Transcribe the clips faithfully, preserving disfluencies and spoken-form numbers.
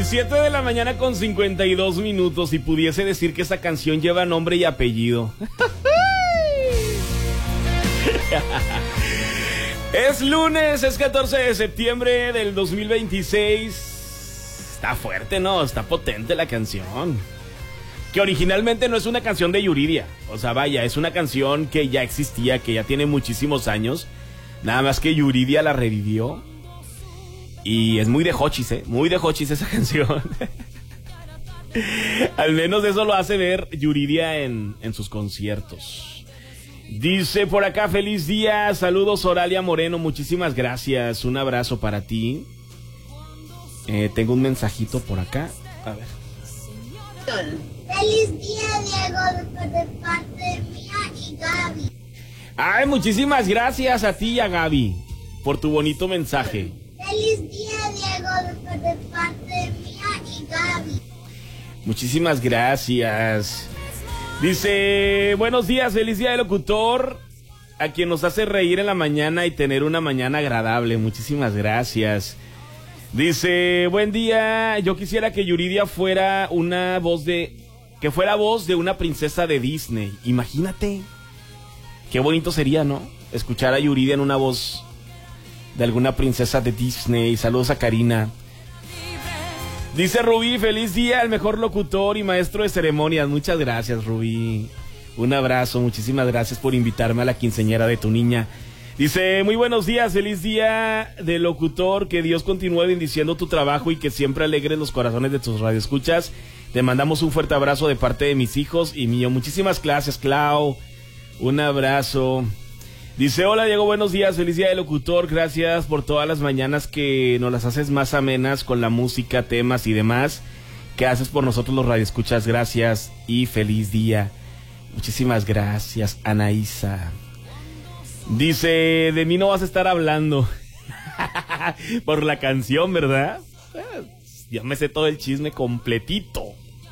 siete de la mañana con cincuenta y dos minutos y pudiese decir que esa canción lleva nombre y apellido. Es lunes, es catorce de septiembre del dos mil veintiséis. Está fuerte, ¿no? Está potente la canción. Que originalmente no es una canción de Yuridia. O sea, vaya, es una canción que ya existía, que ya tiene muchísimos años. Nada más que Yuridia la revivió. Y es muy de Hochis, ¿eh? Muy de Hochis esa canción. Al menos eso lo hace ver Yuridia en, en sus conciertos. Dice por acá, feliz día, saludos Oralia Moreno, muchísimas gracias, un abrazo para ti. Eh, tengo un mensajito por acá, a ver. Feliz día, Diego, de parte mía y Gaby. Ay, muchísimas gracias a ti y a Gaby por tu bonito mensaje. Feliz día, Diego, de parte mía y Gaby. Muchísimas gracias. Dice, buenos días, feliz día del locutor, a quien nos hace reír en la mañana y tener una mañana agradable. Muchísimas gracias. Dice, buen día, yo quisiera que Yuridia fuera una voz de, que fuera voz de una princesa de Disney. Imagínate, qué bonito sería, ¿no? Escuchar a Yuridia en una voz de alguna princesa de Disney. Saludos a Karina. Dice Rubí, feliz día, el mejor locutor y maestro de ceremonias. Muchas gracias, Rubí. Un abrazo, muchísimas gracias por invitarme a la quinceañera de tu niña. Dice, muy buenos días, feliz día de locutor, que Dios continúe bendiciendo tu trabajo y que siempre alegres los corazones de tus radioescuchas. Te mandamos un fuerte abrazo de parte de mis hijos y mío. Muchísimas gracias, Clau. Un abrazo. Dice, hola Diego, buenos días, feliz día de locutor, gracias por todas las mañanas que nos las haces más amenas con la música, temas y demás que haces por nosotros los radioescuchas, gracias y feliz día. Muchísimas gracias, Anaísa. Dice, de mí no vas a estar hablando por la canción, ¿verdad? Ya me sé todo el chisme completito.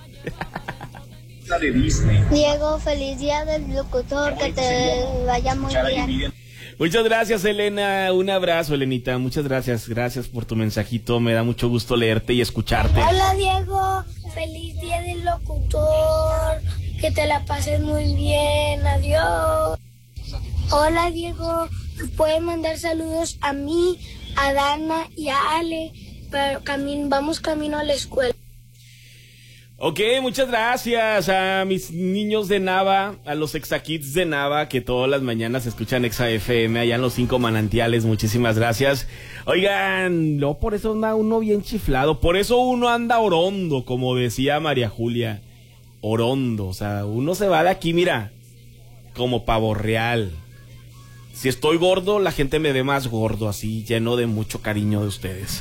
De Disney. Diego, feliz día del locutor, que te vaya muy bien. Muchas gracias, Elena, un abrazo, Elenita, muchas gracias, gracias por tu mensajito, me da mucho gusto leerte y escucharte. Hola Diego, feliz día del locutor, que te la pases muy bien, adiós. Hola Diego, puedes mandar saludos a mí, a Dana y a Ale, pero camin- vamos camino a la escuela. Ok, muchas gracias a mis niños de Nava, a los Exakids de Nava que todas las mañanas escuchan Exa F M allá en los cinco manantiales, muchísimas gracias. Oigan, no, por eso anda uno bien chiflado, por eso uno anda orondo, como decía María Julia, orondo, o sea, uno se va de aquí, mira, como pavo real. Si estoy gordo, la gente me ve más gordo, así, lleno de mucho cariño de ustedes.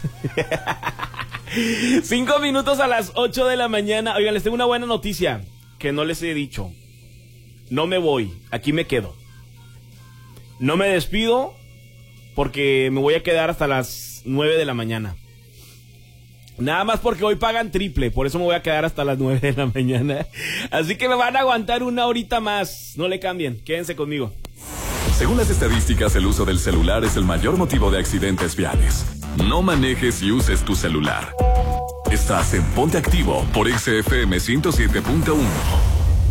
Cinco minutos a las ocho de la mañana. Oigan, les tengo una buena noticia que no les he dicho. No me voy, aquí me quedo. No me despido porque me voy a quedar hasta las nueve de la mañana. Nada más porque hoy pagan triple, por eso me voy a quedar hasta las nueve de la mañana. Así que me van a aguantar una horita más. No le cambien, quédense conmigo. Según las estadísticas, el uso del celular es el mayor motivo de accidentes viales. No manejes y uses tu celular. Estás en Ponte Activo por X F M ciento siete punto uno.